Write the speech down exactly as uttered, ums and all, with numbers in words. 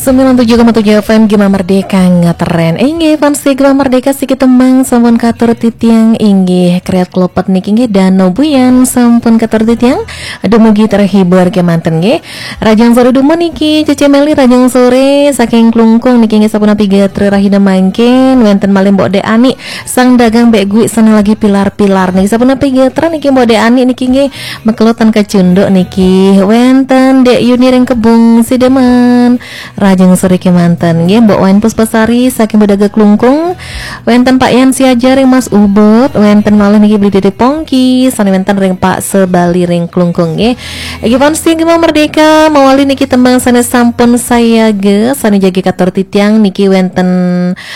sembilan puluh tujuh koma tujuh F M Gema Merdeka ngetren Inggih fansi Gema Merdeka sikit temang sampun katur titiang inggih kreat klopet niki inggih Dano Buyan sampun katur titiang aduh mugi terhibur kemanten nggih Rajang sore dumo niki Cece Meli Rajang sore saking klungkung niki inggih sampun api gatre rahina mangkin wenten malih Mbok De Ani sang dagang Mbek Gwi sana lagi pilar-pilar niki sampun api gatre niki Mbok De Ani niki inggih mekelotan kecunduk niki wenten Dek Yuni ring kebung Sideman Rajang sore kemanten nggih Mbok Wan Puspasari saking Bedaga Klungkung wenten Pak Yan Siajar ring Mas Ubud wenten malih niki beli Dede Pongki sane wenten ring Pak Sebali ring Klungkung nggih iki fansi Gema Merdeka mawali niki tembang sane sampun saya ge sane jagi katur titiang niki wenten